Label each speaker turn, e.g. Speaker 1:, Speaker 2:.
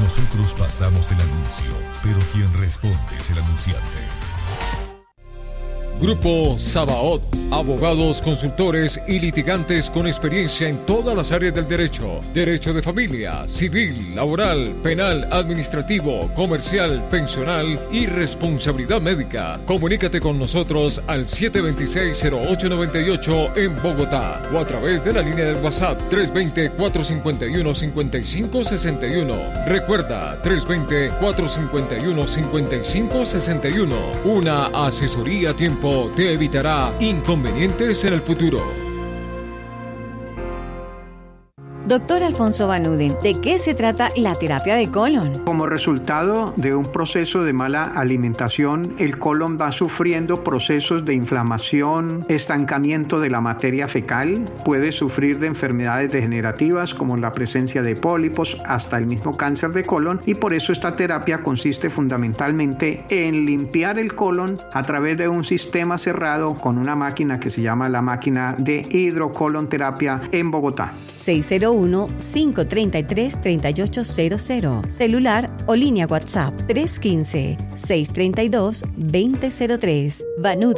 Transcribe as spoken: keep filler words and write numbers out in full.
Speaker 1: Nosotros pasamos el anuncio, pero quien responde es el anunciante.
Speaker 2: Grupo Sabaot, abogados, consultores y litigantes con experiencia en todas las áreas del derecho. Derecho de familia, civil, laboral, penal, administrativo, comercial, pensional y responsabilidad médica. Comunícate con nosotros al siete dos seis, cero ocho nueve ocho en Bogotá o a través de la línea del WhatsApp tres dos cero, cuatro cinco uno, cinco cinco seis uno. Recuerda, tres dos cero, cuatro cinco uno, cinco cinco seis uno. Una asesoría a tiempo te evitará inconvenientes en el futuro.
Speaker 3: Doctor Alfonso Vanuden, ¿de qué se trata la terapia de colon?
Speaker 4: Como resultado de un proceso de mala alimentación, el colon va sufriendo procesos de inflamación, estancamiento de la materia fecal, puede sufrir de enfermedades degenerativas como la presencia de pólipos, hasta el mismo cáncer de colon, y por eso esta terapia consiste fundamentalmente en limpiar el colon a través de un sistema cerrado con una máquina que se llama la máquina de hidrocolonterapia en Bogotá.
Speaker 3: seis cero uno, cinco tres tres, tres ocho cero cero. Celular o línea WhatsApp tres uno cinco, seis tres dos, dos cero cero tres. Vanuden.